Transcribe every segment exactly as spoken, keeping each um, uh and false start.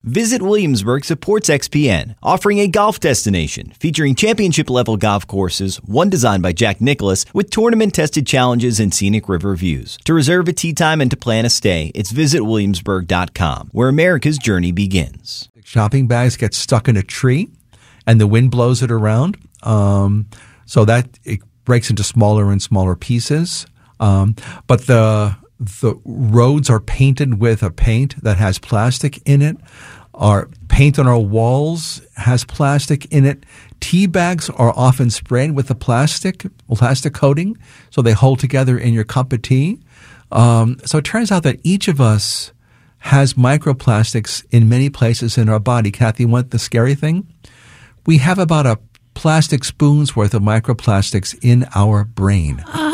Visit Williamsburg supports X P N, offering a golf destination featuring championship-level golf courses, one designed by Jack Nicklaus, with tournament-tested challenges and scenic river views. To reserve a tee time and to plan a stay, it's visit williamsburg dot com, where America's journey begins. Shopping bags get stuck in a tree, and the wind blows it around, um, so that it breaks into smaller and smaller pieces. Um, but the The roads are painted with a paint that has plastic in it. Our paint on our walls has plastic in it. Tea bags are often sprayed with a plastic plastic coating, so they hold together in your cup of tea. Um, so it turns out that each of us has microplastics in many places in our body. Kathy, what the scary thing? We have about a plastic spoon's worth of microplastics in our brain. Uh,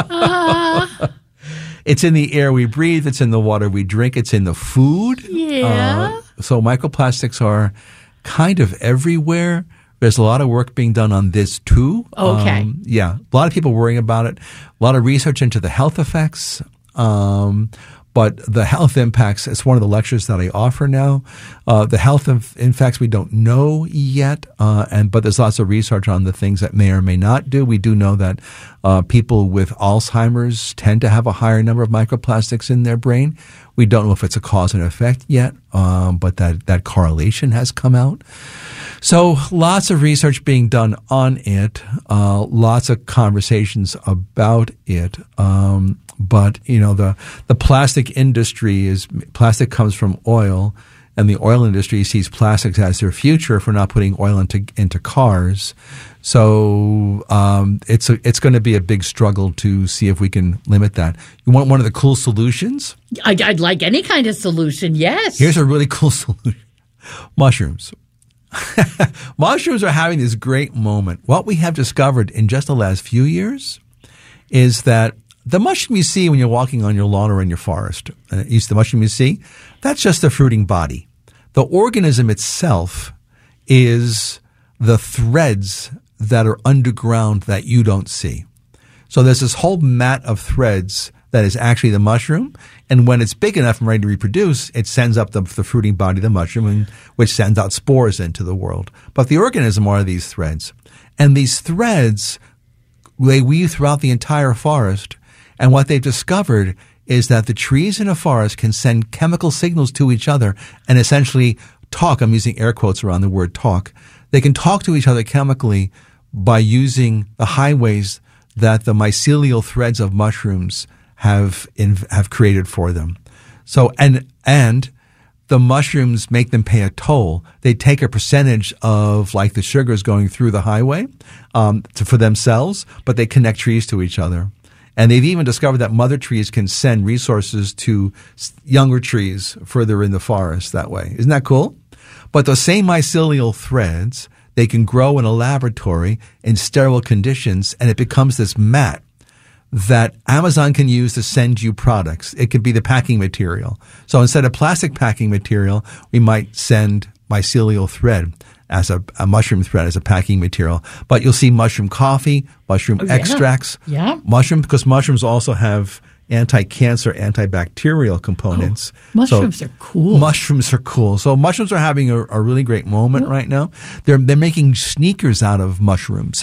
uh. It's in the air we breathe. It's in the water we drink. It's in the food. Yeah. Uh, so microplastics are kind of everywhere. There's a lot of work being done on this too. Okay. Um, yeah. A lot of people worrying about it. A lot of research into the health effects. Um, but the health impacts, it's one of the lectures that I offer now. Uh, the health of impacts we don't know yet, uh, and but there's lots of research on the things that may or may not do. We do know that uh, people with Alzheimer's tend to have a higher number of microplastics in their brain. We don't know if it's a cause and effect yet, um, but that, that correlation has come out. So lots of research being done on it, uh, lots of conversations about it. Um, but, you know, the, the plastic industry is, plastic comes from oil, and the oil industry sees plastics as their future if we're not putting oil into, into cars. So, um, it's a, it's going to be a big struggle to see if we can limit that. You want one of the cool solutions? I'd, I'd like any kind of solution, yes. Here's a really cool solution. Mushrooms. Mushrooms are having this great moment. What we have discovered in just the last few years is that the mushroom you see when you're walking on your lawn or in your forest, uh, the mushroom you see, that's just the fruiting body. The organism itself is the threads that are underground that you don't see. So there's this whole mat of threads that is actually the mushroom. And when it's big enough and ready to reproduce, it sends up the, the fruiting body of the mushroom, and, which sends out spores into the world. But the organism are these threads. And these threads, they weave throughout the entire forest. And what they've discovered is that the trees in a forest can send chemical signals to each other and essentially talk. I'm using air quotes around the word talk. They can talk to each other chemically by using the highways that the mycelial threads of mushrooms have in, have created for them. So, and, and the mushrooms make them pay a toll. They take a percentage of like the sugars going through the highway, um, to, for themselves, but they connect trees to each other. And they've even discovered that mother trees can send resources to younger trees further in the forest that way. Isn't that cool? But those same mycelial threads, they can grow in a laboratory in sterile conditions, and it becomes this mat that Amazon can use to send you products. It could be the packing material. So instead of plastic packing material, we might send mycelial thread as a, a mushroom thread as a packing material. But you'll see mushroom coffee, mushroom oh, yeah. extracts, yeah. mushroom, because mushrooms also have anti-cancer, antibacterial components. Oh, mushrooms so are cool. Mushrooms are cool. So mushrooms are having a, a really great moment oh. right now. They're they're making sneakers out of mushrooms.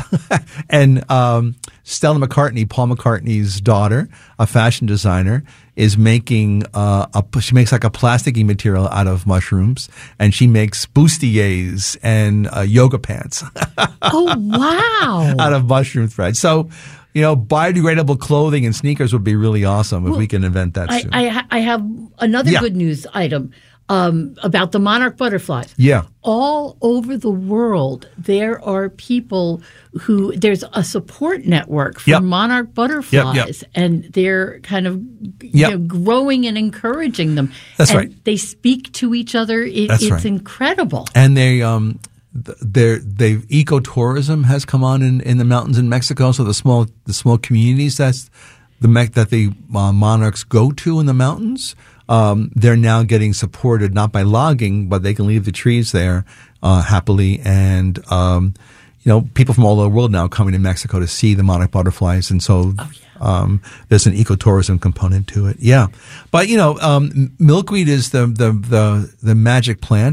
And um, Stella McCartney, Paul McCartney's daughter, a fashion designer, is making uh, a she makes like a plasticky material out of mushrooms, and she makes bustiers and uh, yoga pants. Oh wow! Out of mushroom thread. So, you know, biodegradable clothing and sneakers would be really awesome if well, we can invent that I, soon. I, I have another yeah. good news item um, about the monarch butterflies. Yeah. All over the world, there are people who, there's a support network for yep. monarch butterflies, yep, yep. and they're kind of you yep. know, growing and encouraging them. That's and right. They speak to each other. It, That's it's right. incredible. And they, um, They're, they've ecotourism has come on in, in the mountains in Mexico. So the small the small communities that's the that the uh, monarchs go to in the mountains, um, they're now getting supported not by logging, but they can leave the trees there uh, happily. And um, you know, people from all over the world now coming to Mexico to see the monarch butterflies. And so Oh, yeah. um, there's an ecotourism component to it. Yeah. But, you know, um, milkweed is the, the, the, the magic plant.